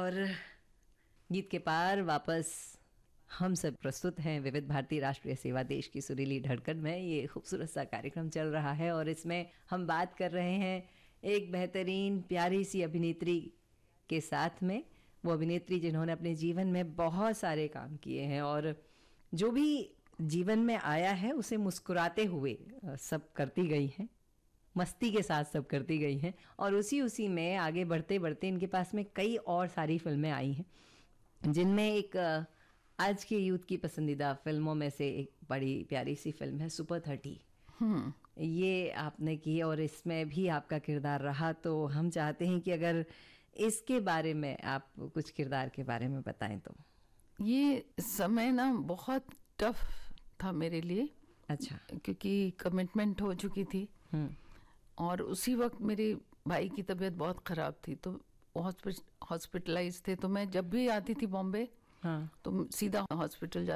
और गीत के पार वापस हम सब प्रस्तुत हैं विविध भारती राष्ट्रीय सेवा देश की सुरीली धड़कन में। ये खूबसूरत सा कार्यक्रम चल रहा है और इसमें हम बात कर रहे हैं एक बेहतरीन प्यारी सी अभिनेत्री के साथ में। वो अभिनेत्री जिन्होंने अपने जीवन में बहुत सारे काम किए हैं और जो भी जीवन में आया है उसे मुस्कुराते हुए सब करती गई हैं, मस्ती के साथ सब करती गई हैं और उसी में आगे बढ़ते बढ़ते इनके पास में कई और सारी फिल्में आई हैं, जिनमें एक आज के यूथ की पसंदीदा फिल्मों में से एक बड़ी प्यारी सी फिल्म है सुपर 30। ये आपने की और इसमें भी आपका किरदार रहा, तो हम चाहते हैं कि अगर इसके बारे में आप कुछ किरदार के बारे में बताएं तो। ये समय ना बहुत टफ था मेरे लिए। अच्छा। क्योंकि कमिटमेंट हो चुकी थी और उसी वक्त मेरे भाई की तबीयत बहुत ख़राब थी, तो हॉस्पिटलाइज थे। तो मैं जब भी आती थी बॉम्बे, हाँ, तो सीधा हॉस्पिटल